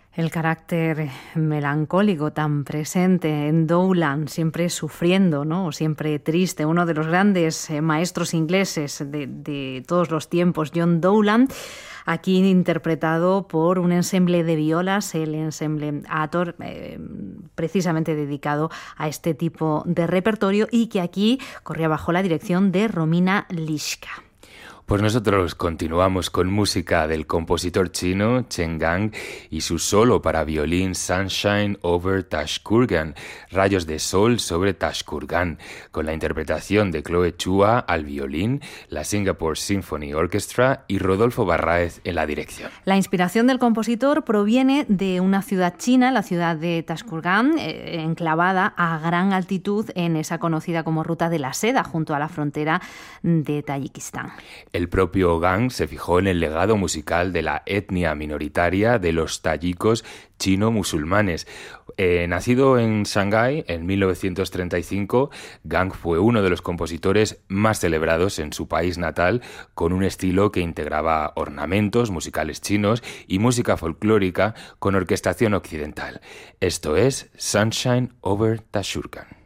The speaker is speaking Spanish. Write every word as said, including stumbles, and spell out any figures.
El carácter melancólico tan presente en Dowland, siempre sufriendo, ¿no? Siempre triste, uno de los grandes eh, maestros ingleses de, de todos los tiempos, John Dowland, aquí interpretado por un ensemble de violas, el ensemble Ator, eh, precisamente dedicado a este tipo de repertorio y que aquí corría bajo la dirección de Romina Lischka. Pues nosotros continuamos con música del compositor chino Chen Gang y su solo para violín Sunshine over Tashkurgan, Rayos de Sol sobre Tashkurgan, con la interpretación de Chloe Chua al violín, la Singapore Symphony Orchestra y Rodolfo Barraez en la dirección. La inspiración del compositor proviene de una ciudad china, la ciudad de Tashkurgan, eh, enclavada a gran altitud en esa conocida como Ruta de la Seda, junto a la frontera de Tayikistán. El propio Gang se fijó en el legado musical de la etnia minoritaria de los tayikos chino-musulmanes. Eh, nacido en Shanghái en mil novecientos treinta y cinco, Gang fue uno de los compositores más celebrados en su país natal, con un estilo que integraba ornamentos musicales chinos y música folclórica con orquestación occidental. Esto es Sunshine over Tashkurgan.